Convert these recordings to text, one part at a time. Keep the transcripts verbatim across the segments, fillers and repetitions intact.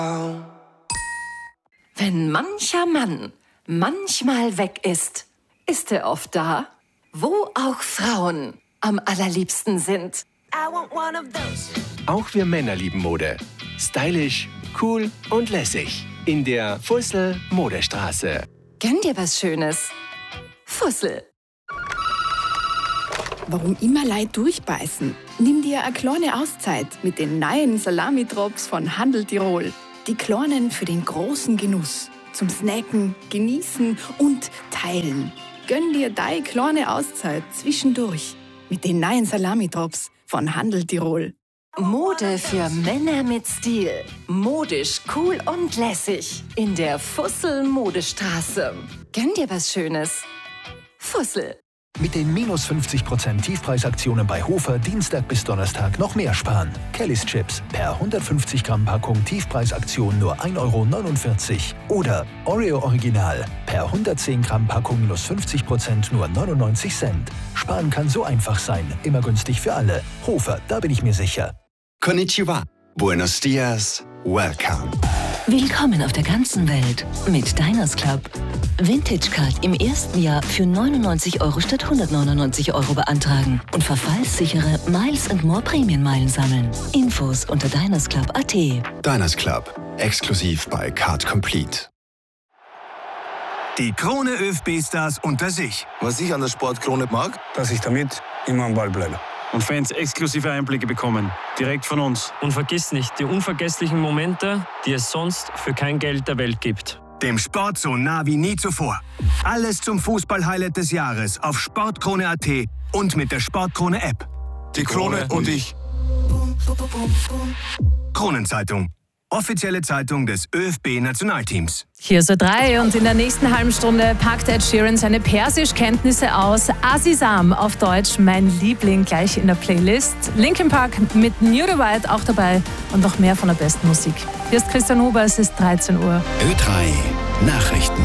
Wenn mancher Mann manchmal weg ist, ist er oft da, wo auch Frauen am allerliebsten sind. Auch wir Männer lieben Mode. Stylisch, cool und lässig. In der Fussel Modestraße. Gönn dir was Schönes. Fussel. Warum immer Leid durchbeißen? Nimm dir eine kleine Auszeit mit den neuen Salami-Drops von Handel Tirol. Die kleinen für den großen Genuss. Zum Snacken, Genießen und Teilen. Gönn dir deine kleine Auszeit zwischendurch mit den neuen Salami-Drops von Handel Tirol. Mode für Männer mit Stil. Modisch, cool und lässig. In der Fussel Modestraße. Gönn dir was Schönes. Fussel. Mit den minus fünfzig Prozent Tiefpreisaktionen bei Hofer Dienstag bis Donnerstag noch mehr sparen. Kellys Chips per hundertfünfzig Gramm Packung Tiefpreisaktion nur ein Euro neunundvierzig. Oder Oreo Original per hundertzehn Gramm Packung minus fünfzig Prozent nur neunundneunzig Cent. Sparen kann so einfach sein. Immer günstig für alle. Hofer, da bin ich mir sicher. Konnichiwa. Buenos dias. Welcome. Willkommen auf der ganzen Welt mit Diners Club. Vintage Card im ersten Jahr für neunundneunzig Euro statt hundertneunundneunzig Euro beantragen und verfallssichere Miles and More Prämienmeilen sammeln. Infos unter dinersclub punkt at. Diners Club. Exklusiv bei Card Complete. Die Krone ÖFB-Stars unter sich. Was ich an der Sportkrone mag, dass ich damit immer am Ball bleibe. Und Fans exklusive Einblicke bekommen, direkt von uns. Und vergiss nicht die unvergesslichen Momente, die es sonst für kein Geld der Welt gibt. Dem Sport so nah wie nie zuvor. Alles zum Fußball-Highlight des Jahres auf sportkrone punkt at und mit der Sportkrone-App. Die Krone und ich. Kronenzeitung. Offizielle Zeitung des ÖFB-Nationalteams. Hier ist er drei und in der nächsten halben Stunde packt Ed Sheeran seine Persischkenntnisse aus. Azizam auf Deutsch, mein Liebling, gleich in der Playlist. Linkin Park mit New the White auch dabei und noch mehr von der besten Musik. Hier ist Christian Huber, es ist dreizehn Uhr. Ö drei Nachrichten.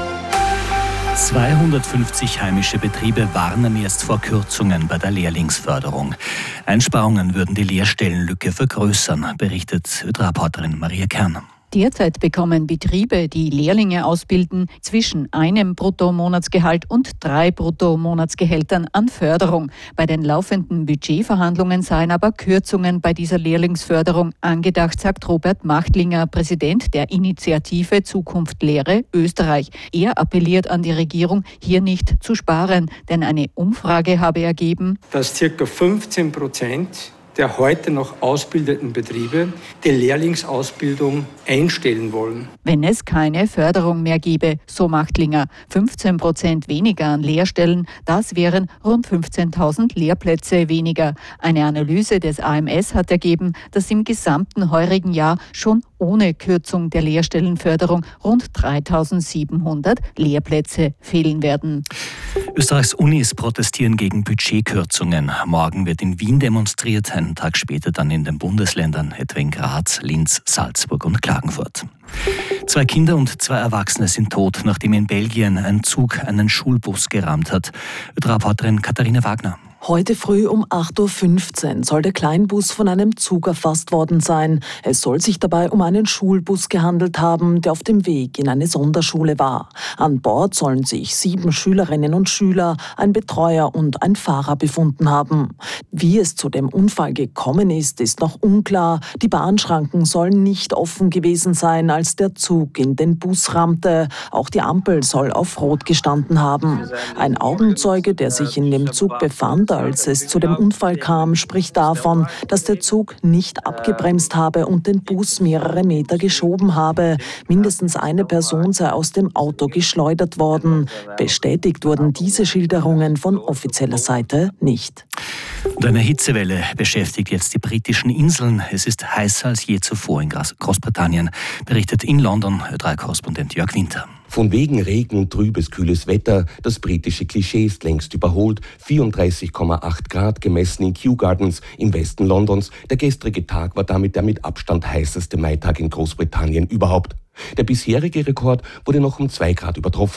zweihundertfünfzig heimische Betriebe warnen erst vor Kürzungen bei der Lehrlingsförderung. Einsparungen würden die Lehrstellenlücke vergrößern, berichtet Ö drei-Reporterin Maria Kern. Derzeit bekommen Betriebe, die Lehrlinge ausbilden, zwischen einem Bruttomonatsgehalt und drei Bruttomonatsgehältern an Förderung. Bei den laufenden Budgetverhandlungen seien aber Kürzungen bei dieser Lehrlingsförderung angedacht, sagt Robert Machtlinger, Präsident der Initiative Zukunft Lehre Österreich. Er appelliert an die Regierung, hier nicht zu sparen, denn eine Umfrage habe ergeben, dass ca. fünfzehn Prozent der heute noch ausbildenden Betriebe die Lehrlingsausbildung einstellen wollen. Wenn es keine Förderung mehr gäbe, so Machtlinger, fünfzehn Prozent weniger an Lehrstellen, das wären rund fünfzehntausend Lehrplätze weniger. Eine Analyse des A M S hat ergeben, dass im gesamten heurigen Jahr schon ohne Kürzung der Lehrstellenförderung rund dreitausendsiebenhundert Lehrplätze fehlen werden. Österreichs Unis protestieren gegen Budgetkürzungen. Morgen wird in Wien demonstriert, einen Tag später dann in den Bundesländern, etwa in Graz, Linz, Salzburg und Klagenfurt. Zwei Kinder und zwei Erwachsene sind tot, nachdem in Belgien ein Zug einen Schulbus gerammt hat. Ö drei-Reporterin Katharina Wagner. Heute früh um acht Uhr fünfzehn soll der Kleinbus von einem Zug erfasst worden sein. Es soll sich dabei um einen Schulbus gehandelt haben, der auf dem Weg in eine Sonderschule war. An Bord sollen sich sieben Schülerinnen und Schüler, ein Betreuer und ein Fahrer befunden haben. Wie es zu dem Unfall gekommen ist, ist noch unklar. Die Bahnschranken sollen nicht offen gewesen sein, als der Zug in den Bus rammte. Auch die Ampel soll auf Rot gestanden haben. Ein Augenzeuge, der sich in dem Zug befand, als es zu dem Unfall kam, spricht davon, dass der Zug nicht abgebremst habe und den Bus mehrere Meter geschoben habe. Mindestens eine Person sei aus dem Auto geschleudert worden. Bestätigt wurden diese Schilderungen von offizieller Seite nicht. Und eine Hitzewelle beschäftigt jetzt die britischen Inseln. Es ist heißer als je zuvor in Großbritannien, berichtet in London Ö drei-Korrespondent Jörg Winter. Von wegen Regen und trübes, kühles Wetter, das britische Klischee ist längst überholt. vierunddreißig Komma acht Grad gemessen in Kew Gardens im Westen Londons. Der gestrige Tag war damit der mit Abstand heißeste Maitag in Großbritannien überhaupt. Der bisherige Rekord wurde noch um zwei Grad übertroffen.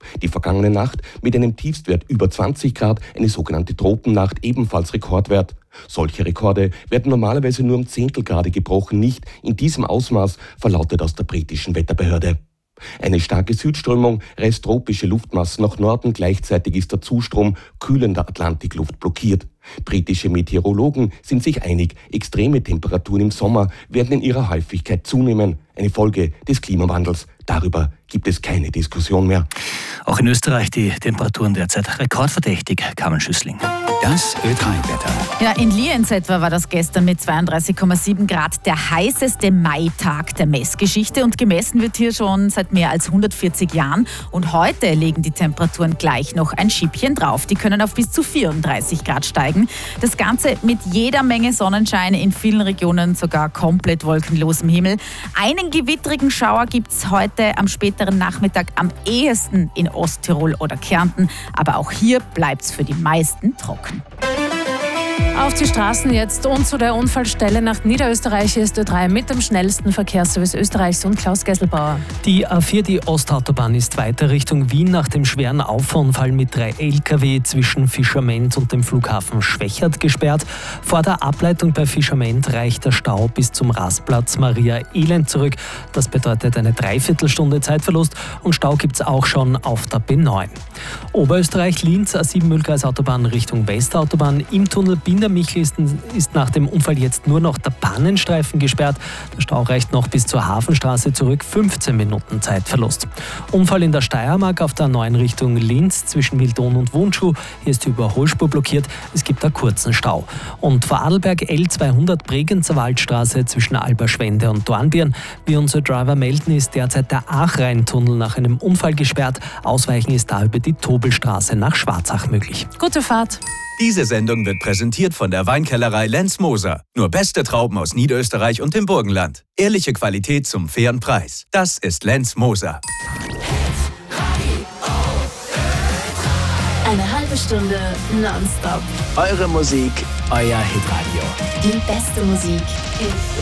Die vergangene Nacht mit einem Tiefstwert über zwanzig Grad, eine sogenannte Tropennacht, ebenfalls Rekordwert. Solche Rekorde werden normalerweise nur um Zehntelgrade gebrochen, nicht in diesem Ausmaß, verlautet aus der britischen Wetterbehörde. Eine starke Südströmung reißt tropische Luftmassen nach Norden, gleichzeitig ist der Zustrom kühlender Atlantikluft blockiert. Britische Meteorologen sind sich einig, extreme Temperaturen im Sommer werden in ihrer Häufigkeit zunehmen. Eine Folge des Klimawandels. Darüber gibt es keine Diskussion mehr. Auch in Österreich die Temperaturen derzeit rekordverdächtig. Carmen Schüssling. Das Ö drei Wetter. Ja, in Lienz etwa war das gestern mit zweiunddreißig Komma sieben Grad der heißeste Maitag der Messgeschichte und gemessen wird hier schon seit mehr als hundertvierzig Jahren. Und heute legen die Temperaturen gleich noch ein Schippchen drauf. Die können auf bis zu vierunddreißig Grad steigen. Das Ganze mit jeder Menge Sonnenschein, in vielen Regionen sogar komplett wolkenlosem Himmel. Einen gewittrigen Schauer gibt es heute am späteren Nachmittag am ehesten in Osttirol oder Kärnten. Aber auch hier bleibt es für die meisten trocken. Auf die Straßen jetzt und zu der Unfallstelle nach Niederösterreich ist Ö drei mit dem schnellsten Verkehrsservice Österreichs und Klaus Gesselbauer. Die A vier, die Ostautobahn, ist weiter Richtung Wien nach dem schweren Auffahrunfall mit drei L K W zwischen Fischerment und dem Flughafen Schwächert gesperrt. Vor der Ableitung bei Fischerment reicht der Stau bis zum Rastplatz Maria Elend zurück. Das bedeutet eine Dreiviertelstunde Zeitverlust und Stau gibt es auch schon auf der B neun. Oberösterreich-Linz, A sieben Mühlkreisautobahn Richtung Westautobahn. Im Tunnel Bindermichel ist, ist nach dem Unfall jetzt nur noch der Pannenstreifen gesperrt. Der Stau reicht noch bis zur Hafenstraße zurück, fünfzehn Minuten Zeitverlust. Unfall in der Steiermark auf der neuen Richtung Linz zwischen Wildon und Wundschuh. Hier ist die Überholspur blockiert, es gibt einen kurzen Stau. Und Vorarlberg L zweihundert Bregenzer Waldstraße zwischen Alberschwende und Dornbirn. Wie unsere Driver melden, ist derzeit der Achrhein-Tunnel nach einem Unfall gesperrt. Ausweichen ist da über die Tobelstraße nach Schwarzach möglich. Gute Fahrt! Diese Sendung wird präsentiert von der Weinkellerei Lenz Moser. Nur beste Trauben aus Niederösterreich und dem Burgenland. Ehrliche Qualität zum fairen Preis. Das ist Lenz Moser. Eine halbe Stunde nonstop. Eure Musik, euer Hitradio. Die beste Musik ist